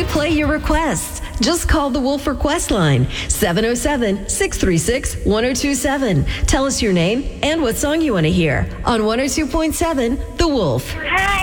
we play your requests. Just call the Wolf Request line, 707-636-1027. Tell us your name and what song you want to hear on 102.7 The Wolf. Hey!